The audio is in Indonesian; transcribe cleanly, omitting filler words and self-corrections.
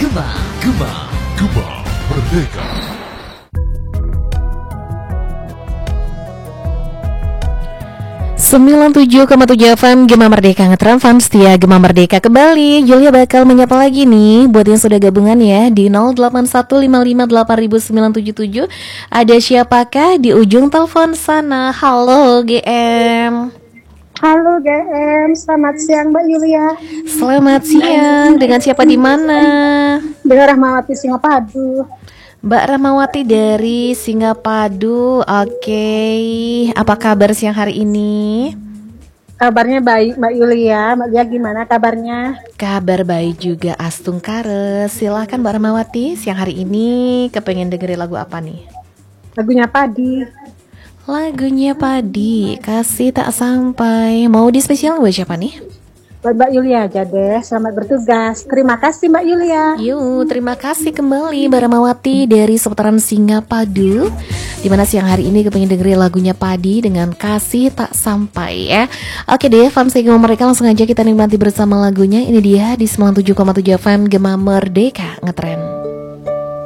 Gema, Gema, Gema Merdeka. 97,7 FM Gema Merdeka, ngetram fan setia Gema Merdeka kembali. Julia bakal menyapa lagi nih buat yang sudah gabungan ya di 0815580977. Ada siapakah di ujung telepon sana? Halo GM. Halo GM, selamat siang Mbak Yulia. Selamat siang. Dengan siapa di mana? Dengan Rahmawati Singapadu. Mbak Rahmawati dari Singapadu. Oke, apa kabar siang hari ini? Kabarnya baik Mbak Yulia. Mbak Yulia gimana kabarnya? Kabar baik juga Astungkare. Silahkan Mbak Rahmawati, siang hari ini kepengen dengerin lagu apa nih? Lagunya Padi. Lagunya Padi, Kasih Tak Sampai. Mau di spesial buat siapa nih? Buat Mbak Yulia aja deh. Selamat bertugas. Terima kasih Mbak Yulia. Yuk, terima kasih kembali Mbak Rahmawati dari seputaran Singapadu, dimana siang hari ini kepengen dengerin lagunya Padi dengan Kasih Tak Sampai ya. Oke deh, fans Gema Merdeka, langsung aja kita nikmati bersama lagunya. Ini dia di 97,7 FM Gema Merdeka, ngetren.